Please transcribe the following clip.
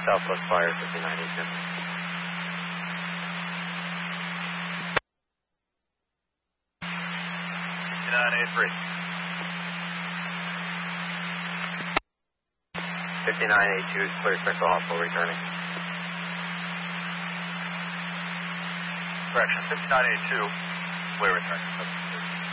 Southwest Fire 5982. 5982 is clear Central Hospital returning. Correction, 5982, clear returning.